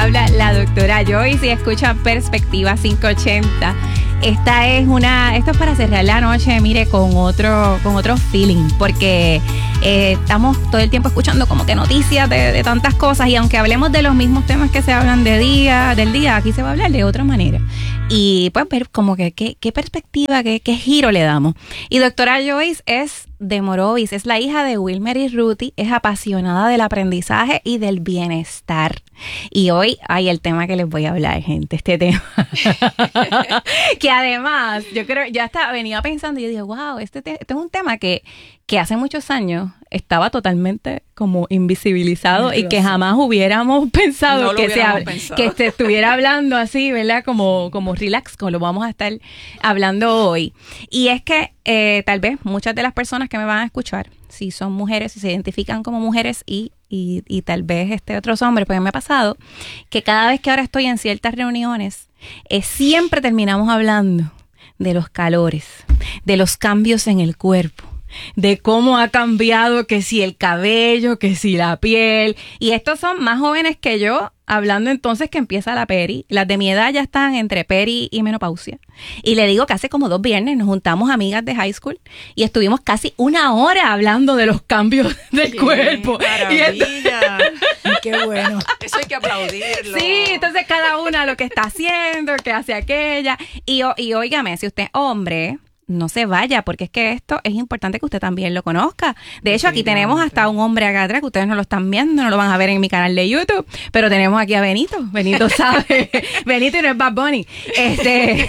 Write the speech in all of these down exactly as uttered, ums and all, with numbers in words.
habla la doctora Joyce y escucha Perspectiva quinientos ochenta. Esta es una, esto es para cerrar la noche, mire, con otro, con otro feeling, porque eh, estamos todo el tiempo escuchando como que noticias de, de tantas cosas, y aunque hablemos de los mismos temas que se hablan de día, del día, aquí se va a hablar de otra manera. Y pues ver como que qué, qué perspectiva, qué, qué giro le damos. Y doctora Joyce es de Morovis, es la hija de Wilmer y Ruthie, es apasionada del aprendizaje y del bienestar. Y hoy hay el tema que les voy a hablar, gente, este tema. Que además, yo creo, ya hasta venía pensando y yo dije, wow, este, te, este es un tema que, que hace muchos años estaba totalmente como invisibilizado y que jamás hubiéramos pensado no que hubiéramos se pensado. que se estuviera hablando así, ¿verdad? Como, como relax, como lo vamos a estar hablando hoy. Y es que eh, tal vez muchas de las personas que me van a escuchar, si son mujeres, si se identifican como mujeres y, y, y tal vez este otros hombres, porque me ha pasado que cada vez que ahora estoy en ciertas reuniones, eh, siempre terminamos hablando de los calores, de los cambios en el cuerpo, de cómo ha cambiado, que si el cabello, que si la piel. Y estos son más jóvenes que yo, hablando entonces que empieza la peri. Las de mi edad ya están entre peri y menopausia. Y le digo que hace como dos viernes nos juntamos amigas de high school y estuvimos casi una hora hablando de los cambios del ¡Qué cuerpo. maravilla! Y esto, ¡Qué bueno! Eso hay que aplaudirlo. sí, entonces cada una lo que está haciendo, que hace aquella. Y, y óigame, si usted es hombre, no se vaya, porque es que esto es importante que usted también lo conozca. De hecho, aquí tenemos hasta un hombre acá atrás, que ustedes no lo están viendo, no lo van a ver en mi canal de YouTube, pero tenemos aquí a Benito. Benito sabe. Benito y no es Bad Bunny. Este...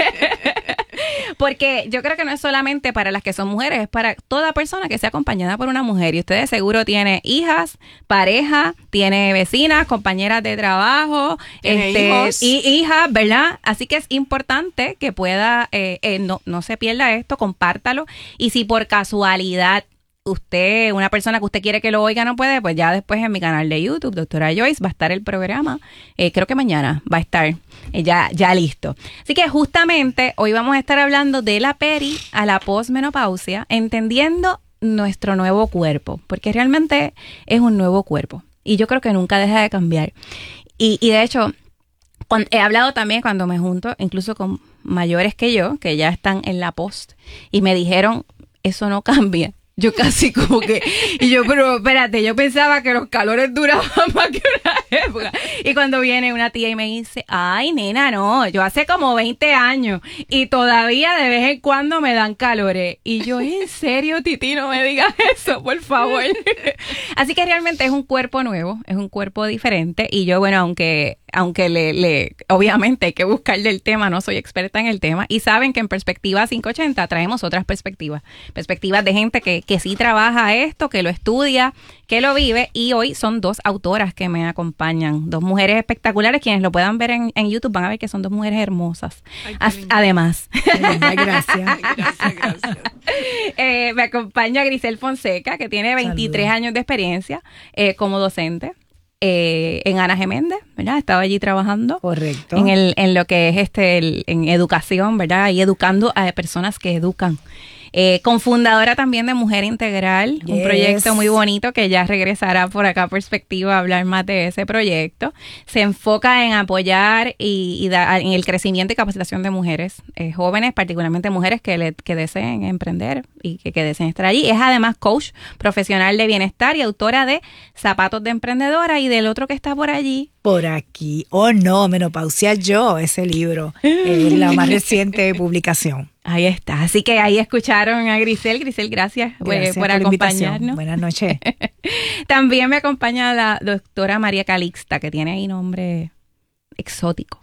Porque yo creo que no es solamente para las que son mujeres, es para toda persona que sea acompañada por una mujer. Y ustedes seguro tienen hijas, pareja, tiene vecinas, compañeras de trabajo, ¿Tiene este, hijos? y hijas, ¿verdad? Así que es importante que pueda, eh, eh, no, no se pierda esto, compártalo. Y si por casualidad usted, una persona que usted quiere que lo oiga no puede, pues ya después en mi canal de YouTube, doctora Joyce, va a estar el programa. Eh, creo que mañana va a estar eh, ya, ya listo. Así que justamente hoy vamos a estar hablando de la peri a la posmenopausia, entendiendo nuestro nuevo cuerpo, porque realmente es un nuevo cuerpo y yo creo que nunca deja de cambiar. Y, y de hecho, cuando, he hablado también cuando me junto, incluso con mayores que yo, que ya están en la post, y me dijeron, eso no cambia. Yo casi como que, y yo, pero espérate, yo pensaba que los calores duraban más que una época. Y cuando viene una tía y me dice, ay, nena, no, yo hace como veinte años y todavía de vez en cuando me dan calores. Y yo, ¿en serio, Titi? No me digas eso, por favor. Así que realmente es un cuerpo nuevo, es un cuerpo diferente. Y yo, bueno, aunque... aunque le, le, obviamente hay que buscarle el tema, no soy experta en el tema, y saben que en Perspectiva quinientos ochenta traemos otras perspectivas, perspectivas de gente que, que sí trabaja esto, que lo estudia, que lo vive, y hoy son dos autoras que me acompañan, dos mujeres espectaculares, quienes lo puedan ver en, en YouTube van a ver que son dos mujeres hermosas. Ay, As, además. Ay, gracias. Gracias, gracias. eh, me acompaña Grisel Fonseca, que tiene veintitrés Saludos. años de experiencia eh, como docente. Eh, en Ana Geméndez, ¿verdad? Estaba allí trabajando. Correcto. En el, en lo que es este, el, en educación, ¿verdad? Y educando a personas que educan. Eh, cofundadora también de Mujer Integral, Yes. un proyecto muy bonito que ya regresará por acá a Perspectiva a hablar más de ese proyecto. Se enfoca en apoyar y, y da, en el crecimiento y capacitación de mujeres eh, jóvenes, particularmente mujeres que, le, que deseen emprender y que, que deseen estar allí. Es además coach profesional de bienestar y autora de Zapatos de Emprendedora, y del otro que está por allí. Por aquí. Oh, no, Menopausia Yo, ese libro. Es la más reciente publicación. Ahí está. Así que ahí escucharon a Grisel. Grisel, gracias, Gracias eh, por, por la invitación. acompañarnos. Buenas noches. También me acompaña la doctora María Calixta, que tiene ahí nombre exótico.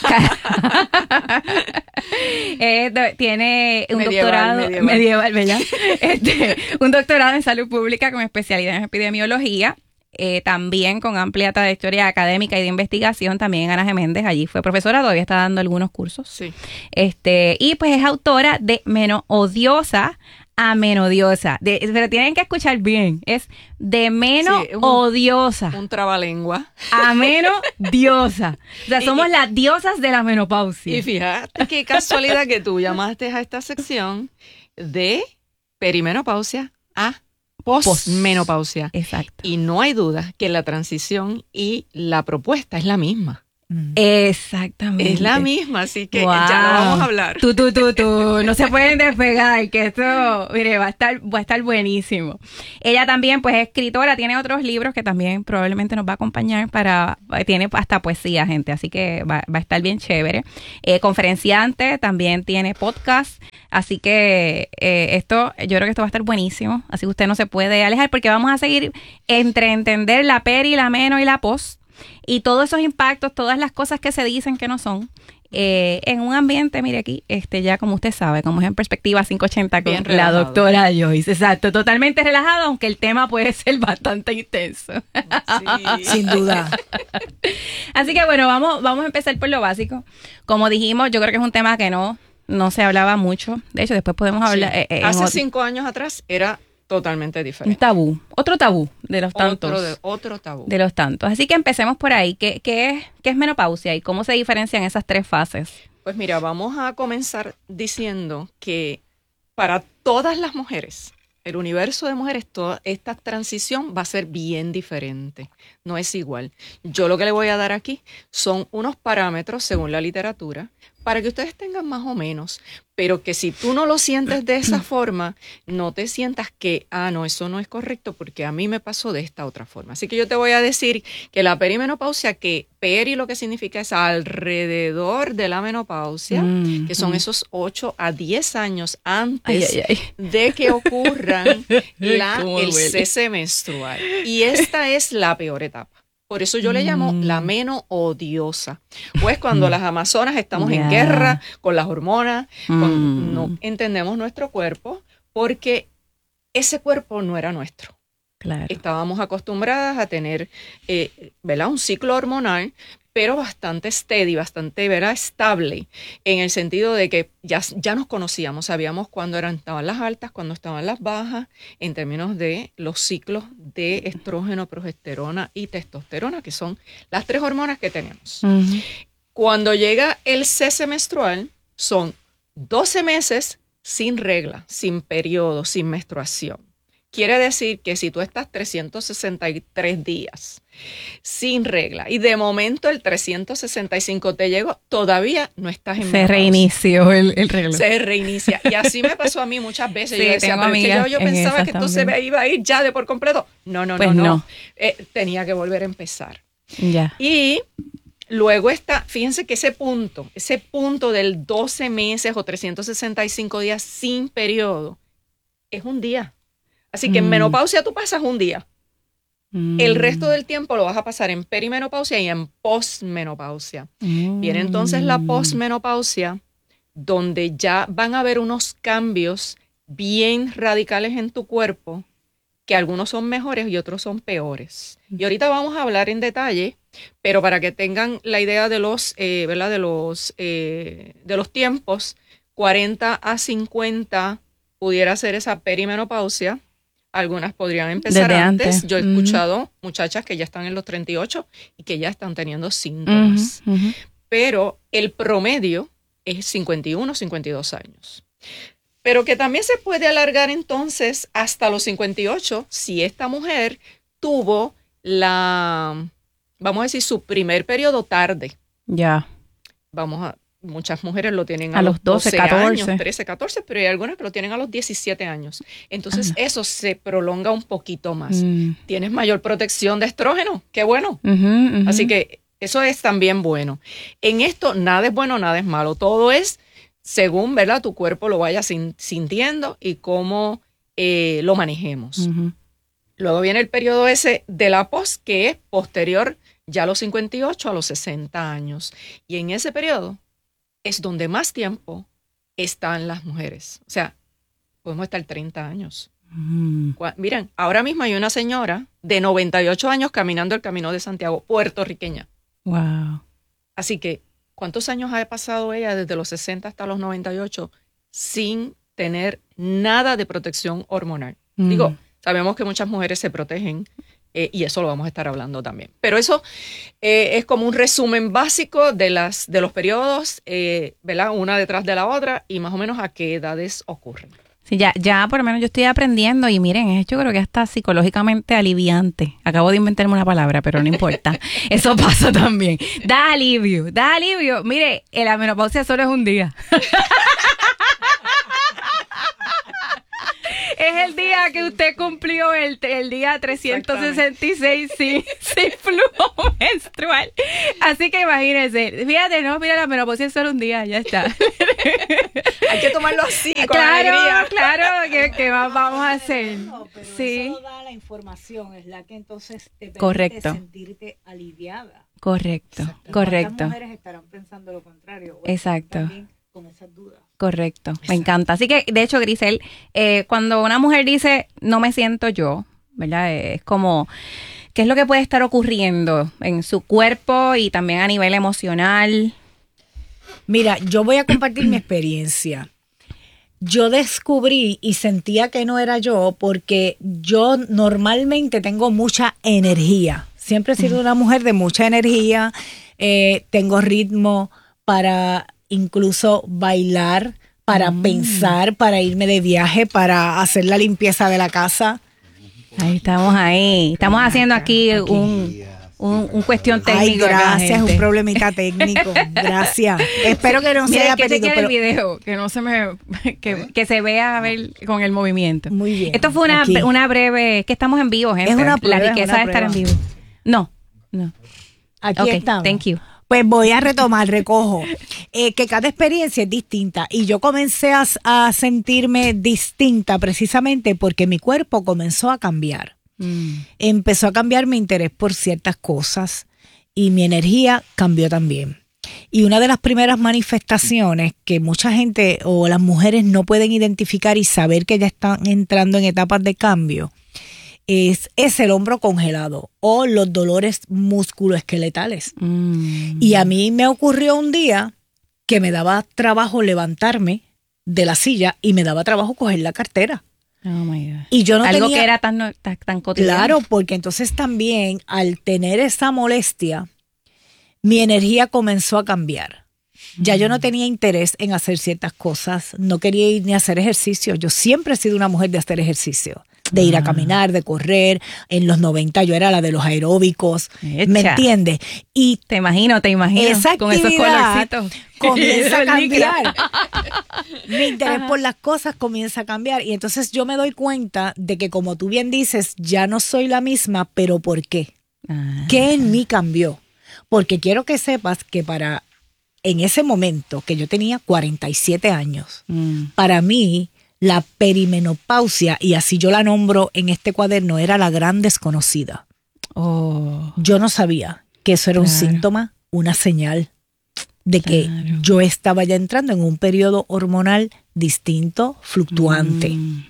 eh, do, tiene un Medieval, doctorado medieval. medieval, ¿verdad? Este, un doctorado en salud pública con especialidad en epidemiología. Eh, también con amplia trayectoria académica y de investigación, también en Ana Geméndez, allí fue profesora, todavía está dando algunos cursos. Sí. Este, y pues es autora de Menos Odiosa a Menodiosa. De, pero tienen que escuchar bien, es de menos Sí, un- odiosa Un trabalengua. a menodiosa. O sea, Y- somos y- las diosas de la menopausia. Y fíjate qué casualidad que tú llamaste a esta sección de perimenopausia a posmenopausia. Exacto. Y no hay duda que la transición y la propuesta es la misma. Exactamente. Es la misma, así que Wow. ya lo vamos a hablar. Tú, tú, tú, tú. No se pueden despegar, que esto, mire, va a estar, va a estar buenísimo. Ella también, pues, es escritora, tiene otros libros que también probablemente nos va a acompañar para, tiene hasta poesía, gente, así que va, va a estar bien chévere. Eh, conferenciante, también tiene podcast, así que eh, esto, yo creo que esto va a estar buenísimo, así que usted no se puede alejar porque vamos a seguir entre entender la peri, la meno y la post. Y todos esos impactos, todas las cosas que se dicen que no son, eh, en un ambiente, mire aquí, este ya como usted sabe, como es en Perspectiva quinientos ochenta con Bien la relajado. doctora Joyce. Exacto, totalmente relajado, aunque el tema puede ser bastante intenso. Sí. Sin duda. Así que bueno, vamos, vamos a empezar por lo básico. Como dijimos, yo creo que es un tema que no, no se hablaba mucho. De hecho, después podemos hablar. Sí. Eh, eh, en Hace otro- cinco años atrás era totalmente un diferente. tabú, otro tabú de los tantos. Otro, de- otro tabú. De los tantos. Así que empecemos por ahí. ¿Qué, qué, es, ¿Qué es menopausia y cómo se diferencian esas tres fases? Pues mira, vamos a comenzar diciendo que para todas las mujeres, el universo de mujeres, toda esta transición va a ser bien diferente. No es igual. Yo lo que le voy a dar aquí son unos parámetros según la literatura para que ustedes tengan más o menos, pero que si tú no lo sientes de esa forma, no te sientas que, ah, no, eso no es correcto porque a mí me pasó de esta otra forma. Así que yo te voy a decir que la perimenopausia, que peri lo que significa es alrededor de la menopausia, Mm, que son mm. esos ocho a diez años Ay, antes ay, ay. de que ocurran la, Cómo el duele. cese menstrual. Y esta es la peor etapa. Por eso yo le llamo Mm. la meno-odiosa. Pues cuando las amazonas estamos Ya. en guerra con las hormonas, cuando Mm. no entendemos nuestro cuerpo, porque ese cuerpo no era nuestro. Claro. Estábamos acostumbradas a tener eh, ¿verdad? Un ciclo hormonal, pero bastante steady, bastante ¿verdad? Estable, en el sentido de que ya, ya nos conocíamos, sabíamos cuándo eran, estaban las altas, cuándo estaban las bajas, en términos de los ciclos de estrógeno, progesterona y testosterona, que son las tres hormonas que tenemos. Ujú. Cuando llega el cese menstrual, son doce meses sin regla, sin periodo, sin menstruación. Quiere decir que si tú estás trescientos sesenta y tres días sin regla y de momento el trescientos sesenta y cinco te llegó, todavía no estás en Se menopausia. reinició el, el reloj. Se reinicia. Y así me pasó a mí muchas veces. Sí, yo decía, tengo pero es que amigas yo, yo en pensaba esas que esto se también. me iba a ir ya de por completo. No, no, Pues no, no. no. Eh, tenía que volver a empezar. Ya. Y luego está, fíjense que ese punto, ese punto del doce meses o trescientos sesenta y cinco días sin periodo, es un día. Así que en Mm. menopausia tú pasas un día. Mm. El resto del tiempo lo vas a pasar en perimenopausia y en posmenopausia. Mm. Viene entonces la posmenopausia, donde ya van a haber unos cambios bien radicales en tu cuerpo, que algunos son mejores y otros son peores. Y ahorita vamos a hablar en detalle, pero para que tengan la idea de los, eh, ¿verdad? De los, eh, de los tiempos, cuarenta a cincuenta pudiera ser esa perimenopausia. Algunas podrían empezar Desde antes. antes. Yo he Ujú. escuchado muchachas que ya están en los treinta y ocho y que ya están teniendo síntomas. Ujú, ujú. Pero el promedio es cincuenta y uno, cincuenta y dos años. Pero que también se puede alargar entonces hasta los cincuenta y ocho si esta mujer tuvo la, vamos a decir, su primer periodo tarde. Ya. Vamos a, muchas mujeres lo tienen a, A los los doce, doce catorce. años, trece, catorce, pero hay algunas que lo tienen a los diecisiete años. Entonces Anda. eso se prolonga un poquito más. Mm. Tienes mayor protección de estrógeno, qué bueno. Ujú, ujú. Así que eso es también bueno. En esto nada es bueno, nada es malo. Todo es según, ¿verdad? Tu cuerpo lo vaya sin- sintiendo y cómo eh, lo manejemos. Ujú. Luego viene el periodo ese de la pos, que es posterior ya a los cincuenta y ocho, a los sesenta años. Y en ese periodo es donde más tiempo están las mujeres. O sea, podemos estar treinta años. Mm. Cua- Miren, ahora mismo hay una señora de noventa y ocho años caminando el Camino de Santiago, puertorriqueña. Wow. Así que, ¿cuántos años ha pasado ella desde los sesenta hasta los noventa y ocho sin tener nada de protección hormonal? Mm. Digo, sabemos que muchas mujeres se protegen eh, y eso lo vamos a estar hablando también. Pero eso eh, es como un resumen básico de, las, de los periodos, eh, ¿verdad? Una detrás de la otra y más o menos a qué edades ocurren. Sí, ya, ya por lo menos yo estoy aprendiendo y miren, yo creo que hasta psicológicamente aliviante. Acabo de inventarme una palabra, pero no importa. Eso pasa también. Da alivio, da alivio. Mire, la menopausia solo es un día. Es el día que usted cumplió el, el día trescientos sesenta y seis sin, sin flujo menstrual. Así que imagínense, fíjate, no, mira, la menopausia es solo un día, ya está. Hay que tomarlo así, con claro, alegría. claro, ¿qué, qué más vamos a hacer? No, pero Sí. eso da la información, es la que entonces te permite Correcto. sentirte aliviada. Correcto, Exacto. correcto. ¿Cuántas mujeres estarán pensando lo contrario? O Exacto. también con esas dudas. Correcto, me encanta. Así que, de hecho, Grisel, eh, cuando una mujer dice, no me siento yo, ¿verdad? Eh, es como, ¿qué es lo que puede estar ocurriendo en su cuerpo y también a nivel emocional? Mira, yo voy a compartir mi experiencia. Yo descubrí y sentía que no era yo porque yo normalmente tengo mucha energía. Siempre he sido una mujer de mucha energía. Eh, tengo ritmo para incluso bailar, para mm. pensar, para irme de viaje, para hacer la limpieza de la casa. Ahí estamos ahí. Estamos haciendo aquí, aquí. un... Un, un cuestión técnica. Ay, gracias, un problemita técnico. Gracias. Espero que no se haya que perdido. Pero... el video, que no se me, que, que se vea a ver con el movimiento. Muy bien. Esto fue una, una breve, que estamos en vivo, gente. Es una prueba, la riqueza una de estar en vivo. No, no. Aquí okay, estamos. Thank you. Pues voy a retomar, recojo, eh, que cada experiencia es distinta y yo comencé a, a sentirme distinta precisamente porque mi cuerpo comenzó a cambiar. Mm. Empezó a cambiar mi interés por ciertas cosas y mi energía cambió también. Y una de las primeras manifestaciones que mucha gente o las mujeres no pueden identificar y saber que ya están entrando en etapas de cambio es, es el hombro congelado o los dolores musculoesqueletales. Mm. Y a mí me ocurrió un día que me daba trabajo levantarme de la silla y me daba trabajo coger la cartera. Oh my God. Y yo no Algo tenía, que era tan, tan, tan cotidiano. Claro, porque entonces también al tener esa molestia, mi energía comenzó a cambiar. Ya yo no tenía interés en hacer ciertas cosas, no quería ir ni a hacer ejercicio. Yo siempre he sido una mujer de hacer ejercicio, de ir a caminar, de correr. En los noventa yo era la de los aeróbicos, Echa. ¿me entiendes? Y te imagino, te imagino, esa con esos colorcitos. Comienza a cambiar. Mi interés Ajá. por las cosas comienza a cambiar. Y entonces yo me doy cuenta de que, como tú bien dices, ya no soy la misma, pero ¿por qué? Ajá. ¿Qué en mí cambió? Porque quiero que sepas que para en ese momento, que yo tenía cuarenta y siete años, mm. para mí la perimenopausia, y así yo la nombro en este cuaderno, era la gran desconocida. Oh. Yo no sabía que eso era claro. un síntoma, una señal de que claro. yo estaba ya entrando en un periodo hormonal distinto, fluctuante. Mm.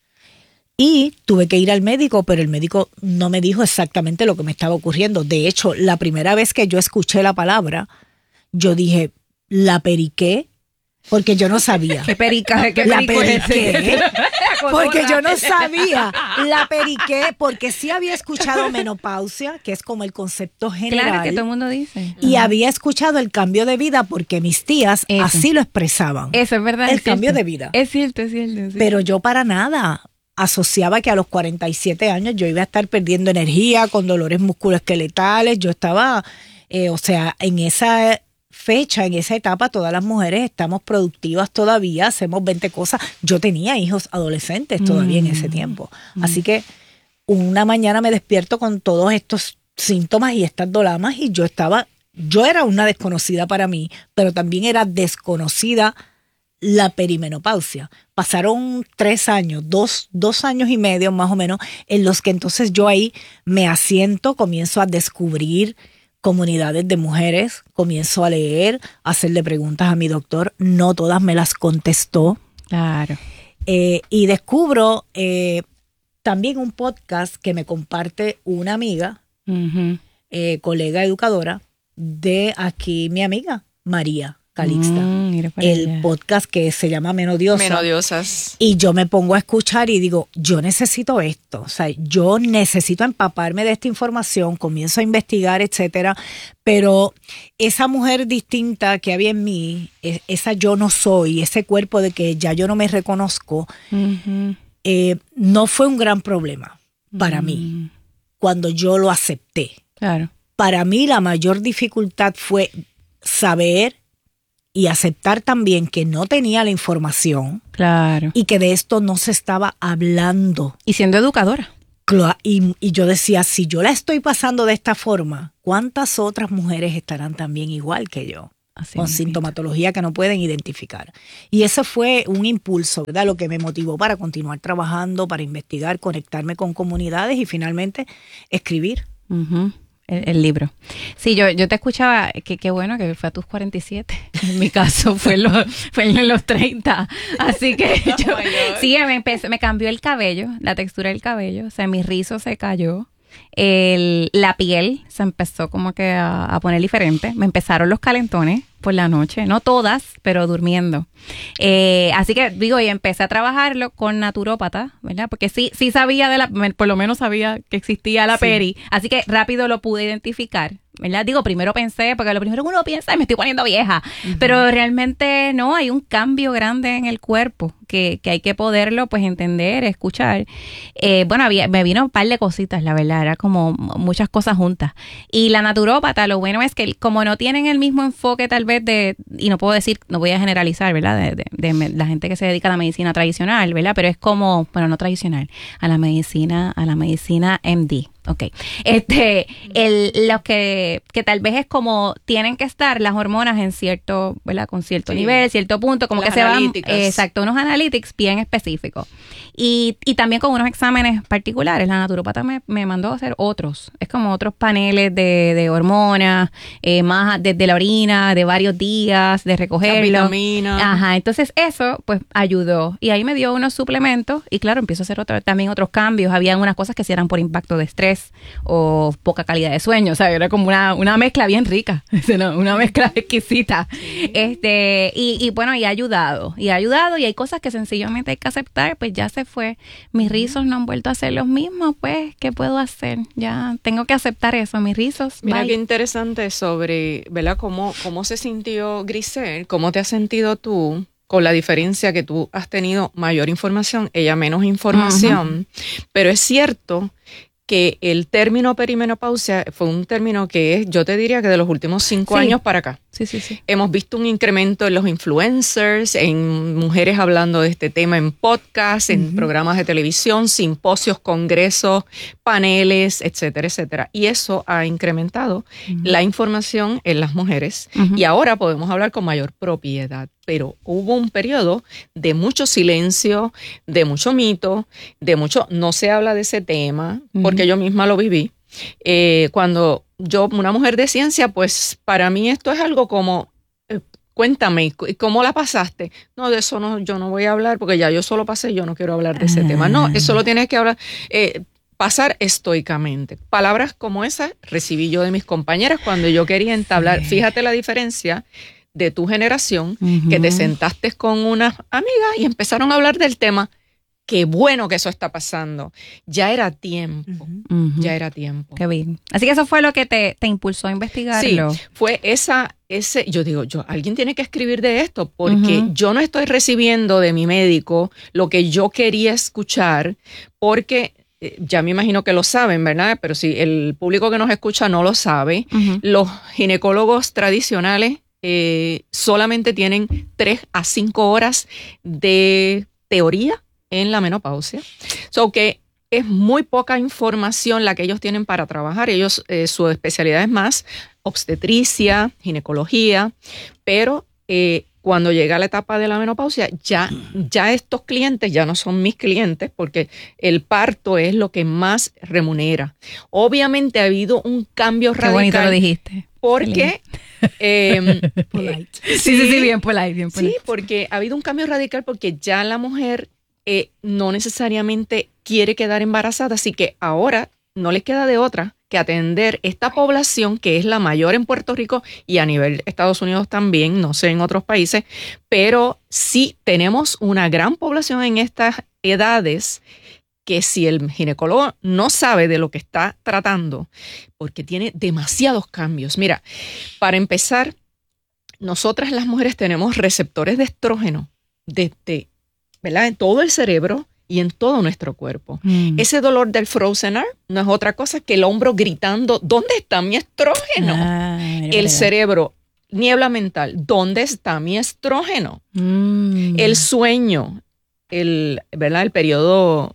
Y tuve que ir al médico, pero el médico no me dijo exactamente lo que me estaba ocurriendo. De hecho, la primera vez que yo escuché la palabra, yo dije, ¿la periqué? Porque yo no sabía. ¿Qué perica? ¿Qué la periqué? Porque yo no sabía. La periqué, porque sí había escuchado menopausia, que es como el concepto general. Claro, que todo el mundo dice. Y uh-huh. había escuchado el cambio de vida porque mis tías Eso. así lo expresaban. Eso es verdad. El es cambio cierto. de vida. Es cierto, es cierto, es cierto. Pero yo para nada asociaba que a los cuarenta y siete años yo iba a estar perdiendo energía, con dolores musculoesqueletales. Yo estaba, eh, o sea, en esa fecha, en esa etapa, todas las mujeres estamos productivas todavía, hacemos veinte cosas. Yo tenía hijos adolescentes todavía mm. en ese tiempo. Mm. Así que una mañana me despierto con todos estos síntomas y estas dolamas y yo estaba, yo era una desconocida para mí, pero también era desconocida la perimenopausia. Pasaron tres años, dos, dos años y medio más o menos, en los que entonces yo ahí me asiento, comienzo a descubrir comunidades de mujeres, comienzo a leer, a hacerle preguntas a mi doctor, no todas me las contestó. Claro. Eh, y descubro eh, también un podcast que me comparte una amiga, uh-huh. eh, colega educadora, de aquí mi amiga María. Calixta, Mm, el allá. podcast que se llama Menodiosa. Menodiosas. Y yo me pongo a escuchar y digo, yo necesito esto, o sea, yo necesito empaparme de esta información, comienzo a investigar, etcétera, pero esa mujer distinta que había en mí, esa yo no soy, ese cuerpo de que ya yo no me reconozco, uh-huh. eh, no fue un gran problema para uh-huh. mí cuando yo lo acepté. Claro. Para mí la mayor dificultad fue saber y aceptar también que no tenía la información. Claro. Y que de esto no se estaba hablando. Y siendo educadora. Y, y yo decía, si yo la estoy pasando de esta forma, ¿cuántas otras mujeres estarán también igual que yo? Así con sintomatología que no pueden identificar. Y ese fue un impulso, ¿verdad? Lo que me motivó para continuar trabajando, para investigar, conectarme con comunidades y finalmente escribir. Uh-huh. El, el libro. Sí, yo, yo te escuchaba, que qué bueno que fue a tus cuarenta y siete. En mi caso fue en los, fue en los treinta. Así que yo, oh sí, me, empecé, me cambió el cabello, la textura del cabello, o sea, mi rizo se cayó. El, la piel se empezó como que a, a poner diferente. Me empezaron los calentones por la noche, no todas, pero durmiendo. Eh, así que digo, y empecé a trabajarlo con naturópata, ¿verdad? Porque sí, sí sabía de la, por lo menos sabía que existía la sí. peri, así que rápido lo pude identificar, ¿verdad? Digo, primero pensé, porque lo primero que uno piensa es me estoy poniendo vieja, uh-huh. pero realmente no, hay un cambio grande en el cuerpo que, que hay que poderlo pues entender, escuchar. Eh, bueno, había, me vino un par de cositas, la verdad, era como muchas cosas juntas. Y la naturópata, lo bueno es que como no tienen el mismo enfoque tal vez de, y no puedo decir, no voy a generalizar, ¿verdad? De, de, de la gente que se dedica a la medicina tradicional, ¿verdad? Pero es como, bueno, no tradicional, a la medicina, a la medicina M D. Ok, este, el, los que, que tal vez es como tienen que estar las hormonas en cierto, ¿verdad? Con cierto sí. nivel, cierto punto, como las que se van, eh, exacto, unos analytics bien específicos. Y, y también con unos exámenes particulares. La naturópata me, me mandó a hacer otros. Es como otros paneles de, de hormonas, eh, más desde la orina, de varios días, de recogerlo. Vitaminas. Ajá, entonces eso, pues, ayudó. Y ahí me dio unos suplementos y claro, empiezo a hacer otro, también otros cambios. Habían unas cosas que sí eran por impacto de estrés o poca calidad de sueño, o sea, era como una, una mezcla bien rica, una mezcla exquisita. Sí. Este, y, y bueno, y ha ayudado, y ha ayudado, y hay cosas que sencillamente hay que aceptar, pues ya se fue. Mis rizos no han vuelto a ser los mismos, pues, ¿qué puedo hacer? Ya tengo que aceptar eso, mis rizos. Mira bye. Qué interesante sobre, ¿verdad? Cómo, cómo se sintió Grisel, cómo te has sentido tú, con la diferencia que tú has tenido mayor información, ella menos información, uh-huh. pero es cierto que el término perimenopausia fue un término que es, yo te diría que de los últimos cinco sí. años para acá. Sí, sí, sí. Hemos visto un incremento en los influencers, en mujeres hablando de este tema en podcasts, en uh-huh. programas de televisión, simposios, congresos, paneles, etcétera, etcétera. Y eso ha incrementado uh-huh. la información en las mujeres. Uh-huh. Y ahora podemos hablar con mayor propiedad. Pero hubo un periodo de mucho silencio, de mucho mito, de mucho no se habla de ese tema, uh-huh. porque yo misma lo viví. Eh, cuando yo, una mujer de ciencia, pues para mí esto es algo como, eh, cuéntame, ¿cómo la pasaste? No, de eso no, yo no voy a hablar porque ya yo solo pasé, yo no quiero hablar de ese uh-huh. tema. No, eso lo tienes que hablar, eh, pasar estoicamente. Palabras como esas recibí yo de mis compañeras cuando yo quería entablar, sí. fíjate la diferencia de tu generación, uh-huh. que te sentaste con unas amigas y empezaron a hablar del tema. Qué bueno que eso está pasando. Ya era tiempo, uh-huh. ya era tiempo. Qué bien. Así que eso fue lo que te, te impulsó a investigarlo. Sí, fue esa, ese, yo digo, yo, alguien tiene que escribir de esto porque uh-huh. yo no estoy recibiendo de mi médico lo que yo quería escuchar porque eh, ya me imagino que lo saben, ¿verdad? Pero si el público que nos escucha no lo sabe, uh-huh. los ginecólogos tradicionales Eh, solamente tienen tres a cinco horas de teoría en la menopausia. So que es muy poca información la que ellos tienen para trabajar. Ellos, eh, su especialidad es más obstetricia, ginecología, pero eh, cuando llega la etapa de la menopausia, ya, ya estos clientes ya no son mis clientes porque el parto es lo que más remunera. Obviamente ha habido un cambio radical. Qué bonito lo dijiste. Porque eh, polite. Sí, sí, sí, sí, bien polite, bien polite. Sí, porque ha habido un cambio radical porque ya la mujer eh, no necesariamente quiere quedar embarazada, así que ahora no les queda de otra que atender esta población que es la mayor en Puerto Rico y a nivel Estados Unidos también, no sé en otros países, pero sí tenemos una gran población en estas edades que si el ginecólogo no sabe de lo que está tratando, porque tiene demasiados cambios. Mira, para empezar, nosotras las mujeres tenemos receptores de estrógeno desde, ¿verdad?, en todo el cerebro y en todo nuestro cuerpo. Mm. Ese dolor del frozen arm no es otra cosa que el hombro gritando, ¿dónde está mi estrógeno? Ah, el cerebro, niebla mental, ¿dónde está mi estrógeno? Mm. El sueño, el, ¿verdad?, el periodo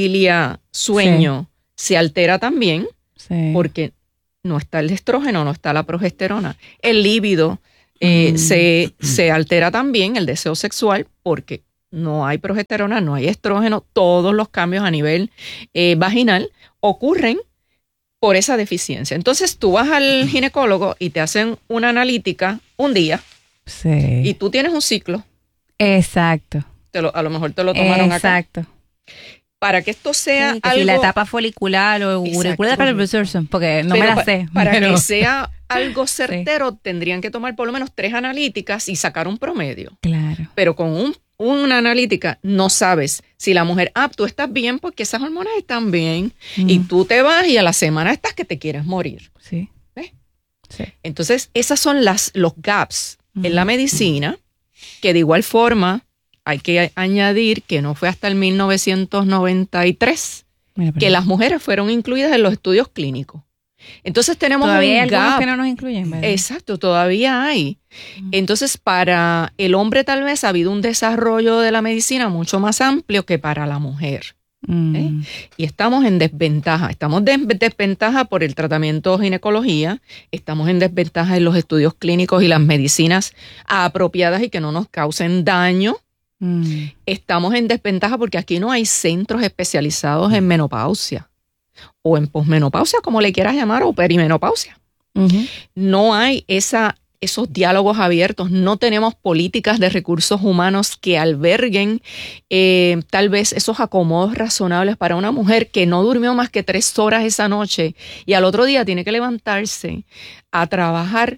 vigilia-sueño sí. se altera también sí. porque no está el estrógeno, no está la progesterona. El líbido eh, mm. se, se altera también, el deseo sexual, porque no hay progesterona, no hay estrógeno. Todos los cambios a nivel eh, vaginal ocurren por esa deficiencia. Entonces tú vas al ginecólogo y te hacen una analítica un día sí. y tú tienes un ciclo. Exacto. Te lo, a lo mejor te lo tomaron Exacto. acá. Exacto. Para que esto sea sí, que algo... si la etapa folicular o auricular, porque no pero me la pa, sé. Para pero... que sea algo certero, sí. tendrían que tomar por lo menos tres analíticas y sacar un promedio. Claro. Pero con un una analítica no sabes si la mujer, ah, tú estás bien porque esas hormonas están bien mm. y tú te vas y a la semana estás que te quieres morir. Sí. ¿Ves? Sí. Entonces, esas son las, los gaps mm. en la medicina, que de igual forma hay que añadir que no fue hasta el mil novecientos noventa y tres Mira, que las mujeres fueron incluidas en los estudios clínicos. Entonces tenemos todavía un hay gap. algunos que no nos incluyen, ¿verdad? Exacto, todavía hay. Entonces, para el hombre tal vez ha habido un desarrollo de la medicina mucho más amplio que para la mujer. Mm. ¿eh? Y estamos en desventaja. Estamos en desventaja por el tratamiento de ginecología, estamos en desventaja en los estudios clínicos y las medicinas apropiadas y que no nos causen daño. Mm. Estamos en desventaja porque aquí no hay centros especializados en menopausia o en posmenopausia, como le quieras llamar, o perimenopausia. Uh-huh. No hay esa, esos diálogos abiertos, no tenemos políticas de recursos humanos que alberguen eh, tal vez esos acomodos razonables para una mujer que no durmió más que tres horas esa noche y al otro día tiene que levantarse a trabajar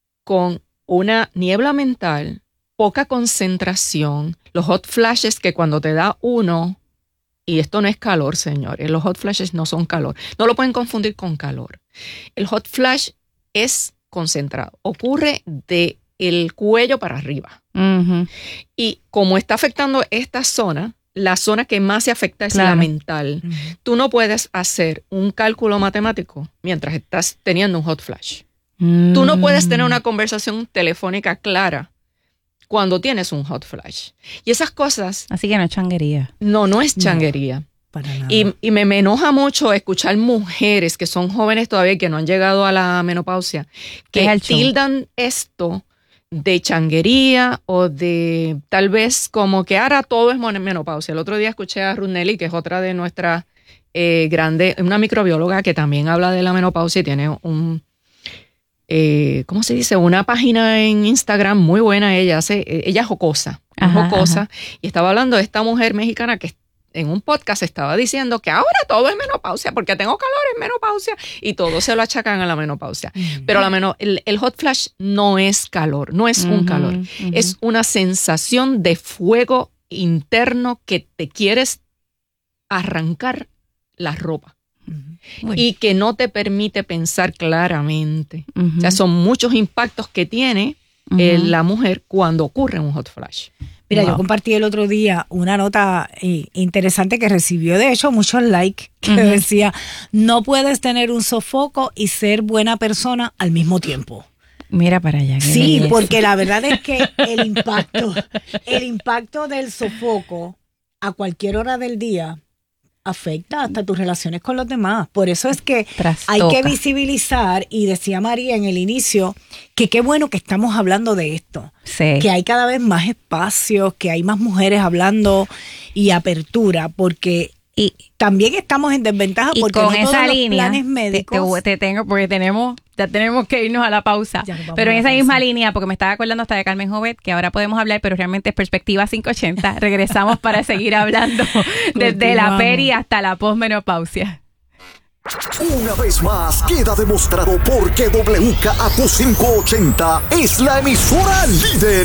con una niebla mental, poca concentración, los hot flashes que cuando te da uno... Y esto no es calor, señores. Los hot flashes no son calor. No lo pueden confundir con calor. El hot flash es concentrado. Ocurre de el cuello para arriba. Uh-huh. Y como está afectando esta zona, la zona que más se afecta es claro. la mental. Uh-huh. Tú no puedes hacer un cálculo matemático mientras estás teniendo un hot flash. Uh-huh. Tú no puedes tener una conversación telefónica clara cuando tienes un hot flash. Y esas cosas... Así que no es changuería. No, no es changuería. No, para nada. Y, y me, me enoja mucho escuchar mujeres que son jóvenes todavía y que no han llegado a la menopausia, que tildan esto de changuería o de tal vez como que ahora todo es menopausia. El otro día escuché a Ruth Nelly, que es otra de nuestras eh, grandes, una microbióloga que también habla de la menopausia y tiene un... Eh, ¿cómo se dice? Una página en Instagram muy buena. Ella hace, ella es jocosa, ajá, jocosa, ajá. y estaba hablando de esta mujer mexicana que en un podcast estaba diciendo que ahora todo es menopausia porque tengo calor en menopausia y todo se lo achacan a la menopausia. Uh-huh. Pero la meno, el, el hot flash no es calor, no es uh-huh, un calor, uh-huh. es una sensación de fuego interno que te quieres arrancar la ropa. Uh-huh. Y que no te permite pensar claramente. Uh-huh. O sea, son muchos impactos que tiene uh-huh. eh, la mujer cuando ocurre un hot flash. Mira, wow. yo compartí el otro día una nota eh, interesante que recibió, de hecho, muchos likes, que uh-huh. decía, no puedes tener un sofoco y ser buena persona al mismo tiempo. Mira para allá. Sí, porque la verdad es que el impacto, el impacto del sofoco a cualquier hora del día afecta hasta tus relaciones con los demás. Por eso es que Trastoca. Hay que visibilizar, y decía María en el inicio, que qué bueno que estamos hablando de esto. Sí. Que hay cada vez más espacios, que hay más mujeres hablando y apertura, porque y también estamos en desventaja y porque con no esa todos línea, los planes médicos... Te, te tengo, porque tenemos, ya tenemos que irnos a la pausa. Pero en esa misma pausa. Línea, porque me estaba acordando hasta de Carmen Jovet, que ahora podemos hablar, pero realmente es perspectiva quinientos ochenta. Regresamos para seguir hablando desde la peri hasta la posmenopausia. Una vez más, queda demostrado por qué W K A Q quinientos ochenta es la emisora líder